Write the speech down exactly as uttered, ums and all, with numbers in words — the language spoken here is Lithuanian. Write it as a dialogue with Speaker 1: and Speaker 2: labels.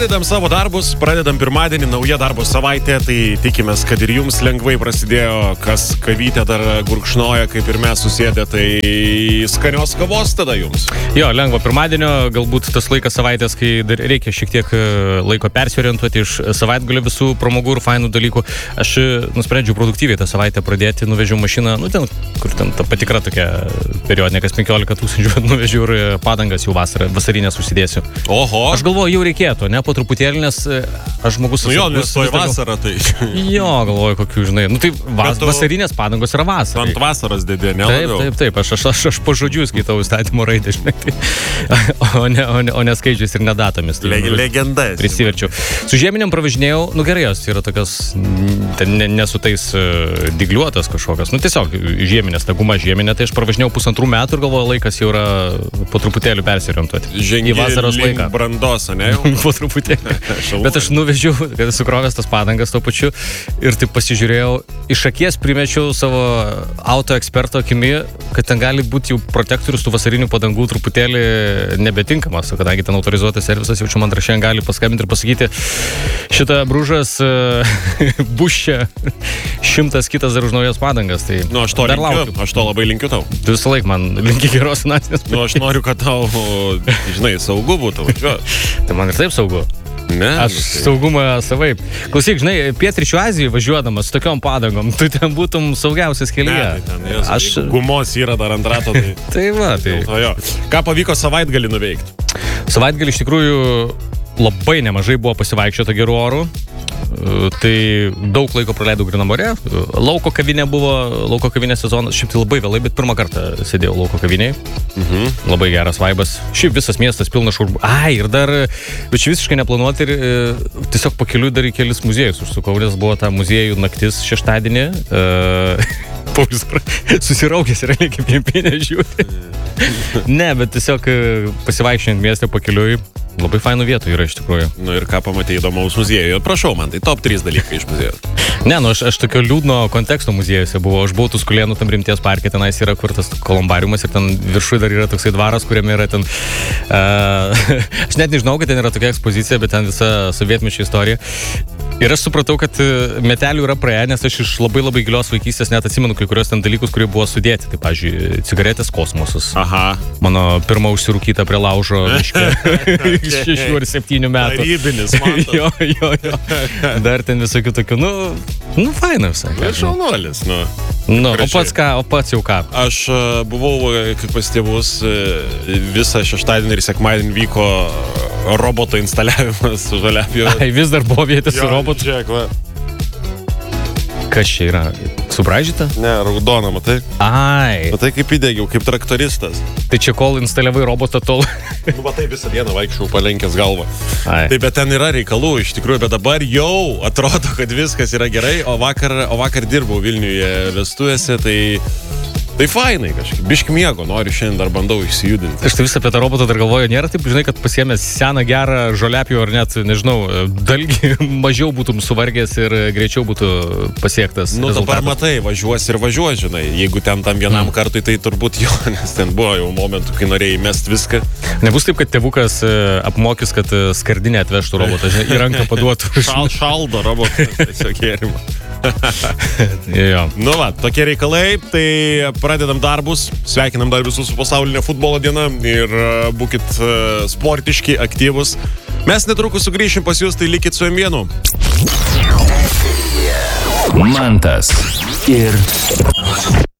Speaker 1: Pradedam savo darbus, pradedam pirmadienį, nauja darbo savaitė, tai tikimės, kad ir jums lengvai prasidėjo, kas kavytę dar gurkšnoja, kaip ir mes susėdė, tai skanios kavos tada jums.
Speaker 2: Jo, lengvo pirmadienio, galbūt tas laikas savaitės, kai dar reikia šiek tiek laiko persiorientuoti iš savaitgalio visų pramogų ir fainų dalykų. Aš nusprendžiau produktyviai tą savaitę pradėti, nuvežiau mašiną, nu ten, kur ten ta patikra tokia periodinė, kas penkiolika tūkstančių, nuvežiau ir padangas jau vasarą, vasarinės užsidėsiu.
Speaker 1: Oho.
Speaker 2: Aš galvoju, jau reikėtų, ne, po truputėlį, nes aš žmogus...
Speaker 1: Nu jo, nes toj vasarą tai...
Speaker 2: Jo, galvoju, kokių, žinai, nu tai vas,
Speaker 1: tu...
Speaker 2: vasarinės padangos yra vasara.
Speaker 1: Ant vasaros dėdė, ne?
Speaker 2: Taip, taip, taip, aš, aš, aš, aš po žodžiu skaitau įstatymo raidę, žinai, tai, o, ne, o, ne, o ne skaičiais ir nedatomis. Tai,
Speaker 1: Le, legenda.
Speaker 2: Prisiverčiau. Su žieminiam pravažinėjau, nu gerai, jos yra tokios, ten ne, ne su tais uh, digliuotas kažkokios, nu tiesiog žieminės, ta guma žieminė, tai aš pravažinėjau pusantrų metų ir galvoju, laikas jau yra po truputėlį persirientuoti.
Speaker 1: Žengi
Speaker 2: į vasaros laiką.
Speaker 1: Brandos, ne?
Speaker 2: Po truputėlį. Bet aš nuvežiau, kad sukrovęs tas padangas tuo pačiu ir taip pasižiūrėjau, iš akies primečiau savo auto eksperto akimi, kad ten gali būti jau protektorius tų vasarinių padangų truputėlį nebetinkamas, kadangi ten autorizuotas servisas, jaučiu, man dar šiandien gali paskambinti ir pasakyti, šitą brūžas uh, buščia šimtas kitas dar už naujas padangas. Tai
Speaker 1: nu, aš to
Speaker 2: dar
Speaker 1: linkiu,
Speaker 2: laukiu.
Speaker 1: aš to labai linkiu tau.
Speaker 2: Tu visą laiką man linki geros finansinės.
Speaker 1: Nu, aš noriu, kad tau, žinai, saugu būtų važiuoti.
Speaker 2: Tai man ir taip saugu.
Speaker 1: Ne,
Speaker 2: aš
Speaker 1: nu, tai...
Speaker 2: saugumą savaip. Klausyk, žinai, pietryčių Azijoje važiuodamas su tokiom padangom, tu ten būtum saugiausias kelyje.
Speaker 1: Ne, tai ten, jas,
Speaker 2: aš...
Speaker 1: gumos yra dar ant rato. Tai,
Speaker 2: tai va, tai...
Speaker 1: to, jo. Ką pavyko savaitgalį nuveikti?
Speaker 2: Savaitgalį iš tikrųjų labai nemažai buvo pasivaikščiota gerų orų. Tai daug laiko praleidau Grinamore. Lauko kavinė buvo, lauko kavinė sezonas, šiaip tai labai vėlai, bet pirmą kartą sėdėjau lauko kavinėje. Mhm. Labai geras vaibas. Šiaip visas miestas pilnas šurbų. Ai, ir dar, bet čia visiškai neplanuoti ir e, tiesiog pakeliui dar į kelis muziejus užsukau, nes buvo ta muziejų naktis šeštadienį. E, Paulius susiraukęs ir reikia piempinę žiūrėti. Ne, bet tiesiog pasivaikščiant miestą pakeliui. Labai fainų vietų yra iš tikrųjų.
Speaker 1: Nu ir ką pamatėjai įdomaus muziejuje? Prašau man, tai top trys dalykai iš muziejų.
Speaker 2: Ne, nu aš, aš tokio liūdno konteksto muziejuose buvau. Aš buvau Tuskulėnų tam rimties parke, tenais yra kur tas kolumbariumas ir ten viršui dar yra toksai dvaras, kuriame yra ten... Uh, aš net nežinau, kad ten yra tokia ekspozicija, bet ten visa sovietmečio istorija. Ir aš supratau, kad metelių yra praėję, nes aš iš labai labai gilios vaikystės net atsimenu kai kurios ten dalykus, kurie buvo sudėti. Tai, pavyzdžiui, cigaretės kosmosas.
Speaker 1: Aha.
Speaker 2: Mano pirma užsirūkyta prie laužo miške iš šešių ar septynių metų.
Speaker 1: Tarybinis, man.
Speaker 2: jo, jo, jo. Dar ten visokių tokių, nu, nu, faina visai.
Speaker 1: Šaunuolis, nu.
Speaker 2: Nu, o pats ką, o pats jau ką?
Speaker 1: Aš uh, buvau, kaip pas tėvus, uh, visą šeštadienį ir sekmadienį vyko roboto instaliavimas su Žaliapjūte.
Speaker 2: Ai, vis dar buvo vietė su robotu.
Speaker 1: Žiūrėk, va.
Speaker 2: Kas čia yra? Subraižyta?
Speaker 1: Ne, raudona, matai?
Speaker 2: Ai.
Speaker 1: Matai, kaip įdegiau, kaip traktoristas.
Speaker 2: Tai čia kol instaliavai robotą tol.
Speaker 1: Nu, matai, visą dieną vaikščiau palenkęs galvą.
Speaker 2: Ai.
Speaker 1: Tai bet ten yra reikalų, iš tikrųjų, bet dabar jau atrodo, kad viskas yra gerai, o vakar, o vakar dirbau Vilniuje vestuvėse, tai... Tai fainai kažkaip, biški miego, noriu šiandien dar bandau išsijudinti.
Speaker 2: Aš tai visą apie tą robotą dar galvoju, nėra taip, žinai, kad pasiėmęs seną gerą Žoliapjų ar net, nežinau, dalgį, mažiau būtum suvargęs ir greičiau būtų pasiektas
Speaker 1: nu,
Speaker 2: rezultatas.
Speaker 1: Dabar matai, važiuos ir važiuos, žinai, jeigu ten tam vienam mm. kartui, tai turbūt jo, nes ten buvo jau momentų, kai norėjai mest viską.
Speaker 2: Nebus taip, kad tėvukas apmokys, kad skardinę atvežtų robotą, žinai, į ranką paduotų.
Speaker 1: Šal, šaldo robotą, tiesiog gėrimą.
Speaker 2: Jo.
Speaker 1: Nu va, tokie reikalai, tai pradedam darbus, sveikinam dar visus su pasaulinė futbolo diena ir uh, būkit uh, sportiški, aktyvus. Mes netrukus sugrįšim pas jūs, tai likit su M vienu.
Speaker 3: Mantas ir